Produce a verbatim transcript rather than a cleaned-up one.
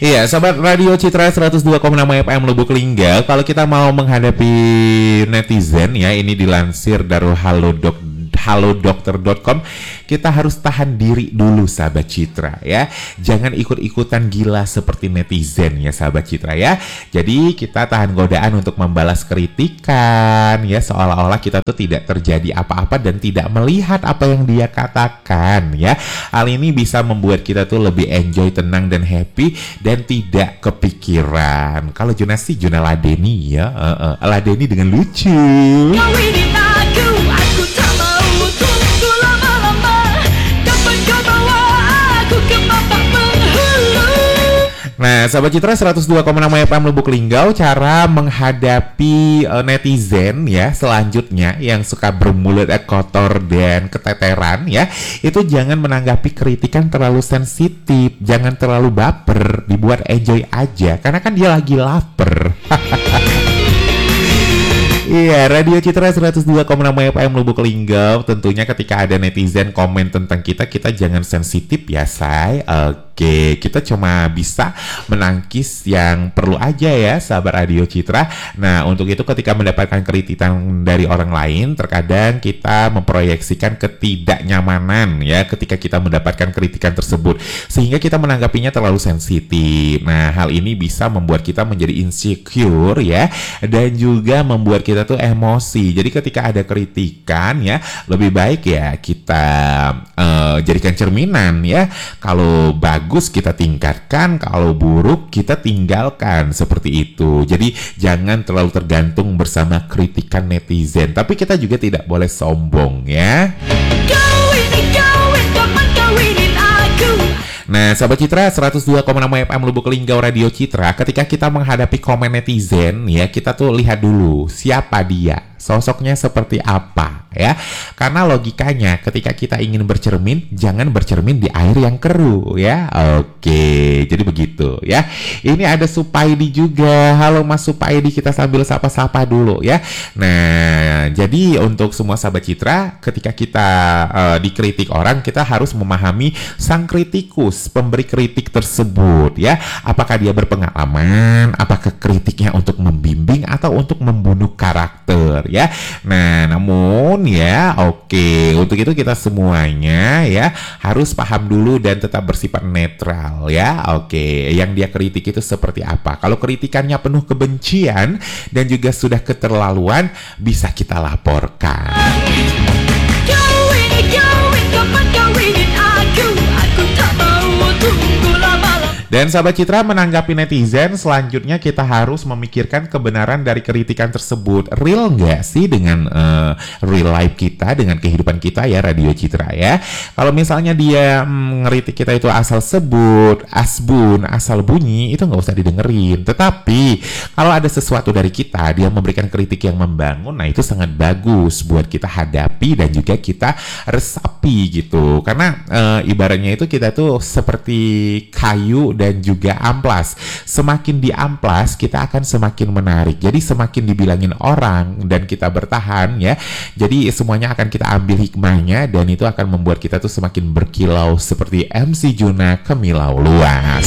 Iya, sobat Radio Citra seratus dua koma enam F M Lubuk Linggau, kalau kita mau menghadapi netizen ya, ini dilansir dari halodoc halodokter dot com, kita harus tahan diri dulu sahabat Citra ya. Jangan ikut-ikutan gila seperti netizen ya sahabat Citra ya. Jadi kita tahan godaan untuk membalas kritikan ya, seolah-olah kita tuh tidak terjadi apa-apa dan tidak melihat apa yang dia katakan ya. Hal ini bisa membuat kita tuh lebih enjoy, tenang dan happy dan tidak kepikiran. Kalau Juna sih Juna ladeni ya, uh, uh, ladeni dengan lucu. Kawinin aku, aku tak mau tunggu lama-lama. Kapan kau bawa aku ke babak penghulu? Nah, sahabat Citra seratus dua koma enam F M Lubuk Linggau, cara menghadapi uh, netizen ya selanjutnya yang suka bermulut eh, kotor dan keteteran ya, itu jangan menanggapi kritikan terlalu sensitif, jangan terlalu baper, dibuat enjoy aja karena kan dia lagi lapar. Iya, Radio Citra seratus dua koma enam F M Lubuk Linggau, tentunya ketika ada netizen komen tentang kita, kita jangan sensitif ya, say. Oke, kita cuma bisa menangkis yang perlu aja ya, sahabat Radio Citra. Nah, untuk itu ketika mendapatkan kritikan dari orang lain, terkadang kita memproyeksikan ketidaknyamanan ya ketika kita mendapatkan kritikan tersebut, sehingga kita menanggapinya terlalu sensitif. Nah, hal ini bisa membuat kita menjadi insecure ya, dan juga membuat kita tuh emosi. Jadi ketika ada kritikan ya, lebih baik ya kita uh, jadikan cerminan ya. Kalau bagus kita tingkatkan, kalau buruk kita tinggalkan, seperti itu. Jadi jangan terlalu tergantung bersama kritikan netizen, tapi kita juga tidak boleh sombong ya. Kawinin, kawin, kapan kawinin aku? Nah, sahabat Citra seratus dua koma enam F M Lubuk Linggau Radio Citra, ketika kita menghadapi komen netizen ya, kita tuh lihat dulu siapa dia, sosoknya seperti apa ya. Karena logikanya ketika kita ingin bercermin, jangan bercermin di air yang keruh ya. Oke, jadi begitu ya. Ini ada Supaidi juga. Halo Mas Supaidi, kita sambil sapa-sapa dulu ya. Nah, jadi untuk semua sahabat Citra, ketika kita uh, dikritik orang, kita harus memahami sang kritikus, pemberi kritik tersebut ya. Apakah dia berpengalaman, apakah kritiknya untuk membimbing atau untuk membunuh karakter ya. Nah, namun ya, oke, untuk itu kita semuanya ya harus paham dulu dan tetap bersifat netral ya. Oke, yang dia kritik itu seperti apa. Kalau kritikannya penuh kebencian dan juga sudah keterlaluan, bisa kita laporkan. Kawinin, kawin, kapan kawinin aku? Aku tak mau tunggu lama-lama. Dan sahabat Citra, menanggapi netizen, selanjutnya kita harus memikirkan kebenaran dari kritikan tersebut. Real nggak sih dengan uh, real life kita, dengan kehidupan kita ya, Radio Citra ya. Kalau misalnya dia mm, ngeritik kita itu asal sebut, asbun, asal bunyi, itu nggak usah didengerin. Tetapi kalau ada sesuatu dari kita, dia memberikan kritik yang membangun, nah itu sangat bagus buat kita hadapi dan juga kita resapi gitu. Karena uh, ibaratnya itu kita tuh seperti kayu dan juga amplas. Semakin diamplas, kita akan semakin menarik. Jadi semakin dibilangin orang dan kita bertahan ya. Jadi semuanya akan kita ambil hikmahnya dan itu akan membuat kita tuh semakin berkilau seperti M C Juna Kemilau Luas.